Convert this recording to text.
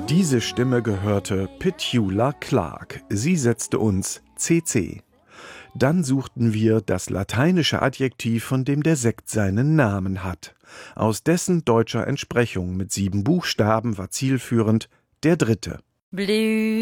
Diese Stimme gehörte Petula Clark. Sie setzte uns CC. Dann suchten wir das lateinische Adjektiv, von dem der Sekt seinen Namen hat. Aus dessen deutscher Entsprechung mit 7 Buchstaben war zielführend der dritte. Blue